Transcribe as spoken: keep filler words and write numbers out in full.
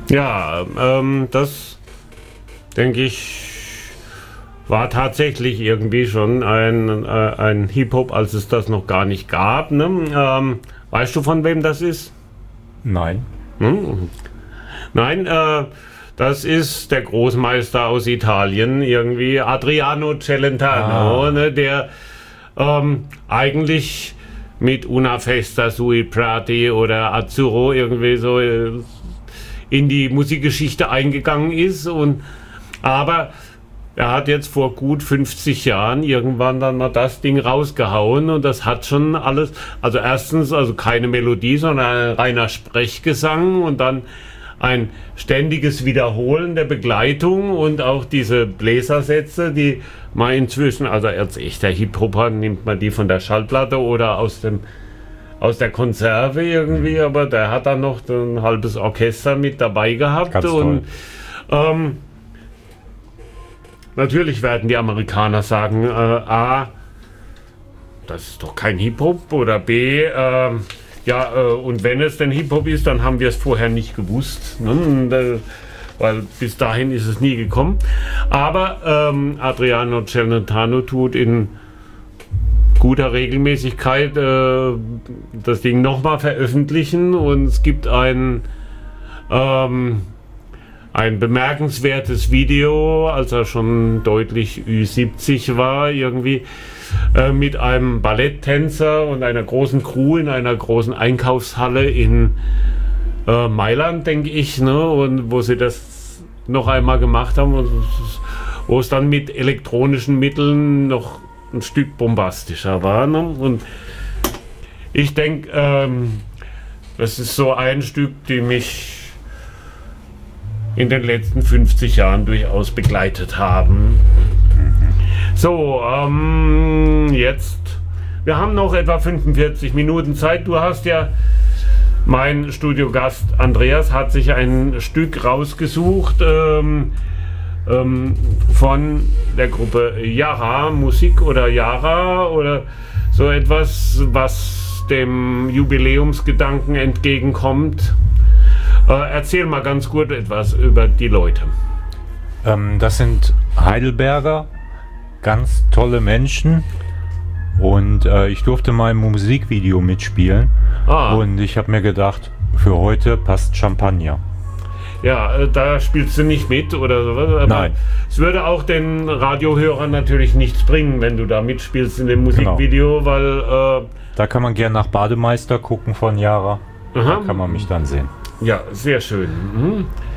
Ja, ähm, das denke ich war tatsächlich irgendwie schon ein, äh, ein Hip-Hop, als es das noch gar nicht gab. Ne? Ähm, weißt du, von wem das ist? Nein. Hm? Nein, äh, das ist der Großmeister aus Italien, irgendwie Adriano Celentano, ah. ne, der ähm, eigentlich mit Una Festa sui Prati oder Azzurro irgendwie so äh, in die Musikgeschichte eingegangen ist. Und aber er hat jetzt vor gut fünfzig Jahren irgendwann dann mal das Ding rausgehauen und das hat schon alles, also erstens also keine Melodie, sondern ein reiner Sprechgesang und dann ein ständiges Wiederholen der Begleitung und auch diese Bläsersätze, die man inzwischen, also als echter Hip-Hopper nimmt man die von der Schallplatte oder aus dem aus der Konserve irgendwie, aber der hat dann noch ein halbes Orchester mit dabei gehabt. Ganz und ähm, natürlich werden die Amerikaner sagen, äh, A, das ist doch kein Hip-Hop, oder B, äh, ja, äh, und wenn es denn Hip-Hop ist, dann haben wir es vorher nicht gewusst, ne? Und, äh, weil bis dahin ist es nie gekommen. Aber ähm, Adriano Celentano tut in guter Regelmäßigkeit äh, das Ding nochmal veröffentlichen und es gibt ein ähm, ein bemerkenswertes Video, als er schon deutlich Ü siebzig war, irgendwie äh, mit einem Balletttänzer und einer großen Crew in einer großen Einkaufshalle in äh, Mailand, denke ich, ne? Und wo sie das noch einmal gemacht haben und wo es dann mit elektronischen Mitteln noch ein Stück bombastischer war. Ne? Und ich denke, ähm, das ist so ein Stück, die mich in den letzten fünfzig Jahren durchaus begleitet haben. So, ähm, jetzt, wir haben noch etwa fünfundvierzig Minuten Zeit. Du hast ja, mein Studiogast Andreas hat sich ein Stück rausgesucht ähm, ähm, von der Gruppe Yara Musik oder Yara oder so etwas, was dem Jubiläumsgedanken entgegenkommt. Äh, erzähl mal ganz gut etwas über die Leute. Ähm, das sind Heidelberger, ganz tolle Menschen und äh, ich durfte mal im Musikvideo mitspielen ah. und ich habe mir gedacht, für heute passt Champagner. Ja, äh, da spielst du nicht mit oder sowas, aber Nein. Es würde auch den Radiohörern natürlich nichts bringen, wenn du da mitspielst in dem Musikvideo, genau. weil... Äh, da kann man gerne nach Bademeister gucken von Yara, aha. Da kann man mich dann sehen. Ja, sehr schön. Mhm.